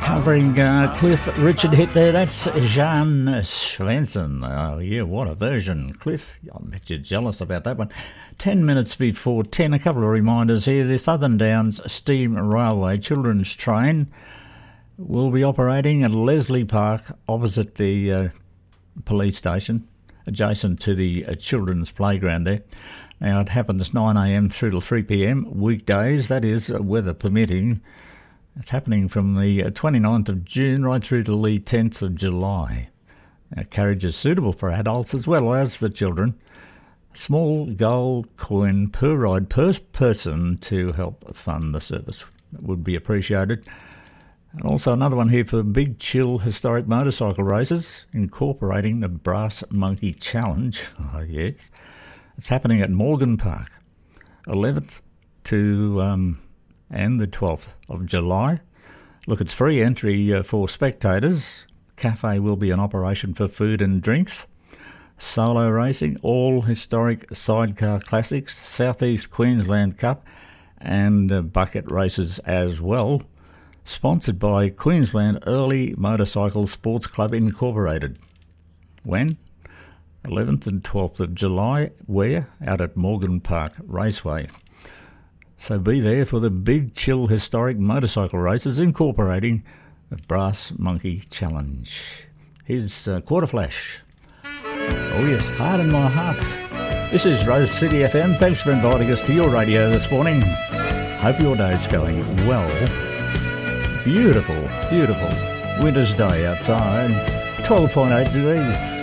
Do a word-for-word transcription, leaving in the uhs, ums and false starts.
Covering uh, Cliff Richard hit there, that's Jan Svensson. Oh yeah, what a version. Cliff, I bet you're jealous about that one. Ten minutes before ten, a couple of reminders here. The Southern Downs Steam Railway Children's Train will be operating at Leslie Park opposite the uh, police station, adjacent to the uh, children's playground there. Now it happens nine a m through till three p m weekdays, that is, uh, weather permitting. It's happening from the twenty-ninth of June right through to the tenth of July. Now, carriage is suitable for adults as well as the children. Small gold coin per ride per person to help fund the service would be appreciated. And also another one here for Big Chill Historic Motorcycle Races, incorporating the Brass Monkey Challenge. Oh, yes. It's happening at Morgan Park, eleventh to... Um, and the twelfth of July. Look, it's free entry uh, for spectators. Cafe will be in operation for food and drinks. Solo racing, all historic sidecar classics, Southeast Queensland Cup and uh, bucket races as well. Sponsored by Queensland Early Motorcycle Sports Club Incorporated. When? eleventh and twelfth of July. Where? Out at Morgan Park Raceway. So be there for the Big Chill Historic Motorcycle Races incorporating the Brass Monkey Challenge. Here's uh, Quarter Flash. Oh yes, Heart in My Heart. This is Rose City F M. Thanks for inviting us to your radio this morning. Hope your day's going well. Beautiful, beautiful winter's day outside. twelve point eight degrees.